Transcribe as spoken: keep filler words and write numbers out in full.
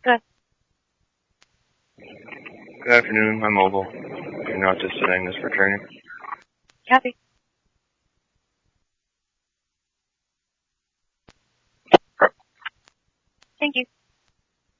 Good. Good afternoon, I'm mobile. You're not just setting this for training. Copy. Thank you.